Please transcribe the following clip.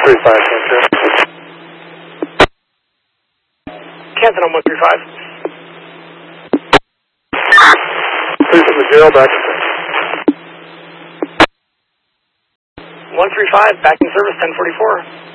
135, Canton. Canton on 135. Please from the jail, back. 135, back in service, 1044.